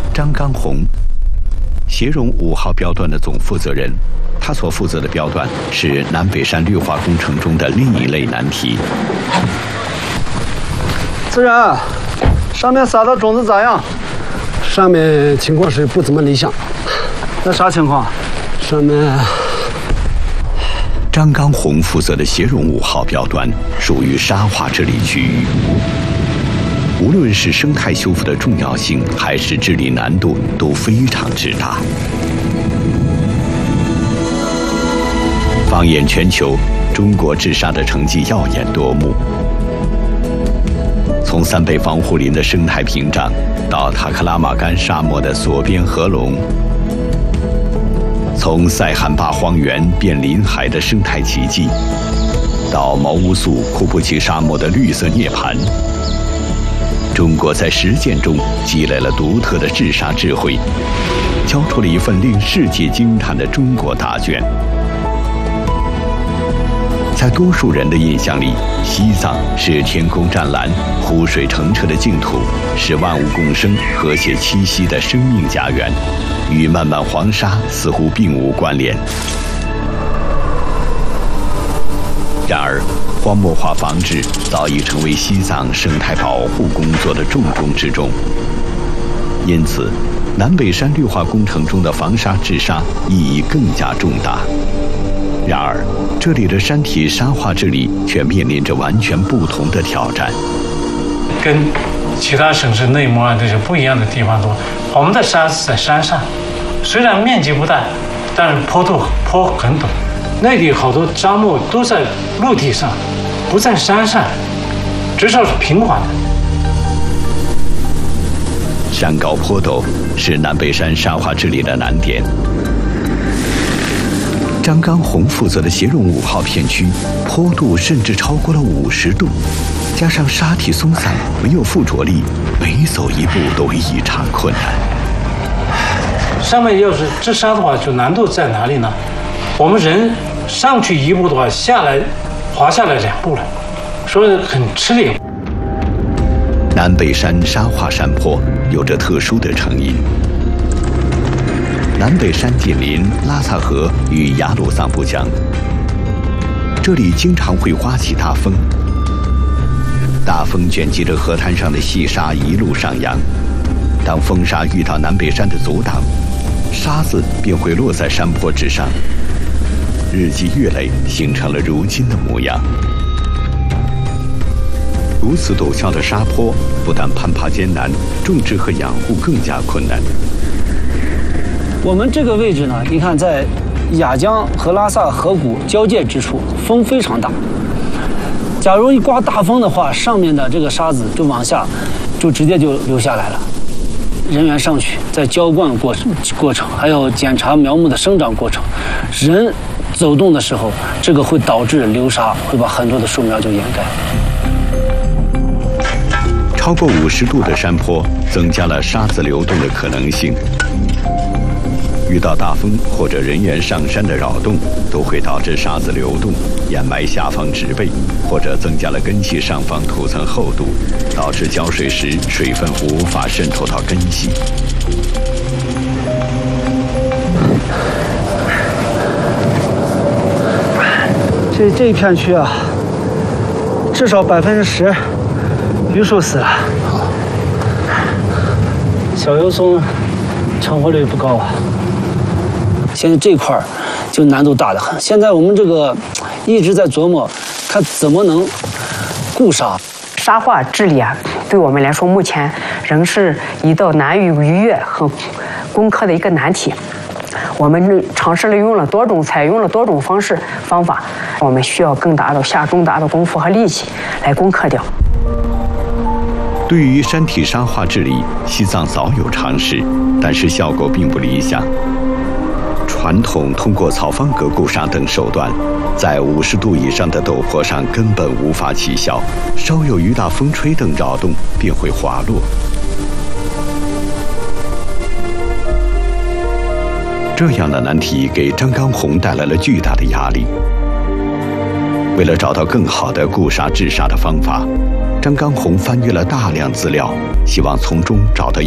张刚宏，协荣5号标段的总负责人。他所负责的标段是南北山绿化工程中的另一类难题。 自然，上面撒的种子咋样？ 上面情况是不怎么理想。 那啥情况？ 上面。 张刚宏负责的协荣5号标段属于沙化治理区域，无论是生态修复的重要性，还是治理难度都非常之大。放眼全球，中国治沙的成绩耀眼夺目。从三北防护林的生态屏障，到塔克拉玛干沙漠的锁边河龙，从塞罕坝荒原变林海的生态奇迹，到毛乌素库布齐沙漠的绿色涅槃，中国在实践中积累了独特的治沙智慧，交出了一份令世界惊叹的中国答卷。在多数人的印象里，西藏是天空湛蓝、湖水澄澈的净土，是万物共生、和谐栖息的生命家园，与漫漫黄沙似乎并无关联。然而，荒漠化防治早已成为西藏生态保护工作的重中之重。因此，南北山绿化工程中的防沙治沙意义更加重大。然而，这里的山体沙化治理却面临着完全不同的挑战。 跟其他省市内蒙啊这些不一样的地方多，我们的沙是在山上，虽然面积不大，但是坡很陡。内地好多沙漠都在陆地上，不在山上，至少是平缓的。 山高坡陡是南北山沙化治理的难点。张刚宏负责的协荣5号片区，坡度甚至超过了50度，加上沙体松散，没有附着力，每走一步都异常困难。 上面要是治沙的话，就难度在哪里呢？我们人上去1步的话，滑下来2步了，所以很吃力。 南北山沙化山坡有着特殊的成因。南北山紧邻拉萨河与雅鲁藏布江，这里经常会刮起大风，大风卷击着河滩上的细沙一路上扬。当风沙遇到南北山的阻挡，沙子便会落在山坡之上，日积月累，形成了如今的模样。如此陡峭的沙坡，不但攀爬艰难，种植和养护更加困难。 我们这个位置呢，你看在雅江和拉萨河谷交界之处，风非常大。假如一刮大风的话，上面的这个沙子就往下，就直接就流下来了。人员上去，在浇灌过程，还有检查苗木的生长过程，人走动的时候，这个会导致流沙，会把很多的树苗就掩盖。 超过50度的山坡增加了沙子流动的可能性。遇到大风或者人员上山的扰动，都会导致沙子流动，掩埋下方植被，或者增加了根系上方土层厚度，导致浇水时水分无法渗透到根系。 这一片区啊，至少10%榆树死了，小油松成活率不高啊。现在这块儿就难度大得很。现在我们这个一直在琢磨，看怎么能固沙。 沙化治理啊，对我们来说目前仍是一道难于逾越和攻克的一个难题。我们尝试了采用了多种方法，我们需要下更大的功夫和力气来攻克掉。 对于山体沙化治理，西藏早有尝试，但是效果并不理想。传统通过草方格固沙等手段，在50度以上的陡坡上根本无法起效，稍有雨打风吹等扰动便会滑落。这样的难题给张刚宏带来了巨大的压力。为了找到更好的固沙治沙的方法，张刚宏翻阅了大量资料，希望从中找到